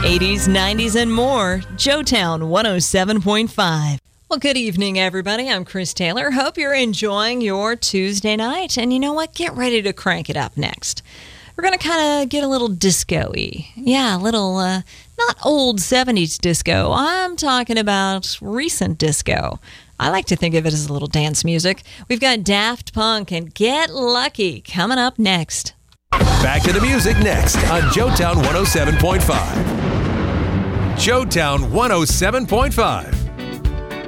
80s, 90s, and more. Joetown 107.5. Well, good evening, everybody. I'm Chris Taylor. Hope you're enjoying your Tuesday night. And you know what? Get ready to crank it up next. We're going to kind of get a little disco-y. Yeah, a little, not old 70s disco. I'm talking about recent disco. I like to think of it as a little dance music. We've got Daft Punk and Get Lucky coming up next. Back to the music next on Joetown 107.5. Joetown 107.5.